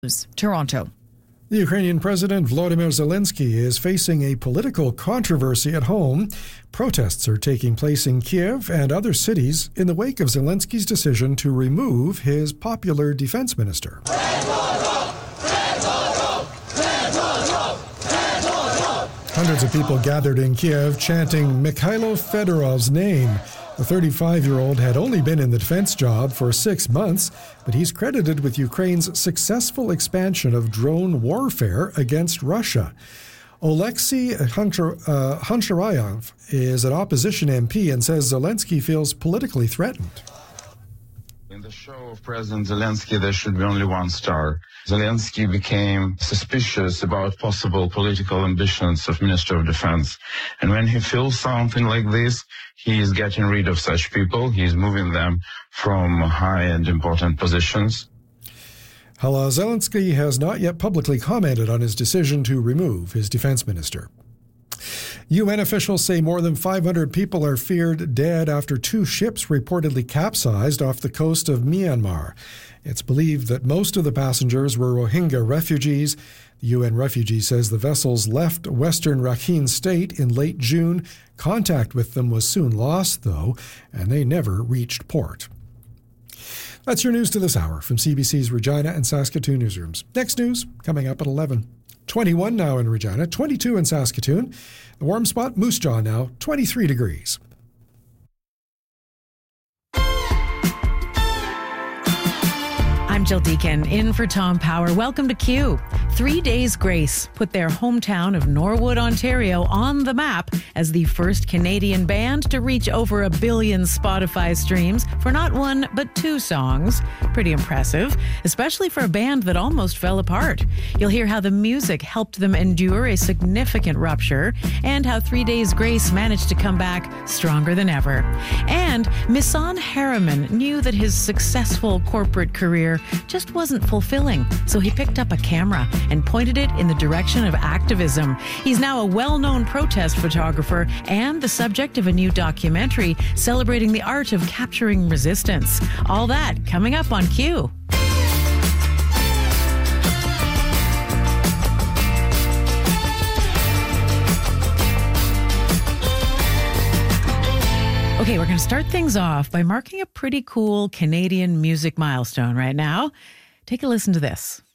Toronto. The Ukrainian President Volodymyr Zelensky is facing a political controversy at home. Protests are taking place in Kiev and other cities in the wake of Zelensky's decision to remove his popular defense minister. Hundreds of people gathered in Kiev chanting Mikhailo Fedorov's name. The 35-year-old had only been in the defense job for 6 months, but he's credited with Ukraine's successful expansion of drone warfare against Russia. Oleksiy Honcharayov is an opposition MP and says Zelensky feels politically threatened. In the show of President Zelensky, there should be only one star. Zelensky became suspicious about possible political ambitions of Minister of Defense. And when he feels something like this, he is getting rid of such people. He is moving them from high and important positions. Zelensky has not yet publicly commented on his decision to remove his defense minister. UN officials say more than 500 people are feared dead after 2 ships reportedly capsized off the coast of Myanmar. It's believed that most of the passengers were Rohingya refugees. The UN refugee says the vessels left western Rakhine State in late June. Contact with them was soon lost, though, and they never reached port. That's your news to this hour from CBC's Regina and Saskatoon newsrooms. Next news coming up at 11. 21 now in Regina, 22 in Saskatoon. The warm spot, Moose Jaw now, 23 degrees. I'm Jill Deacon, in for Tom Power. Welcome to Q. 3 Days Grace put their hometown of Norwood, Ontario on the map as the first Canadian band to reach over 1 billion Spotify streams for not 1 but 2 songs. Pretty impressive, especially for a band that almost fell apart. You'll hear how the music helped them endure a significant rupture and how 3 Days Grace managed to come back stronger than ever. And Misan Harriman knew that his successful corporate career just wasn't fulfilling, so he picked up a camera and pointed it in the direction of activism. He's now a well-known protest photographer and the subject of a new documentary celebrating the art of capturing resistance. All that coming up on Q. Okay, we're going to start things off by marking a pretty cool Canadian music milestone right now. Take a listen to this.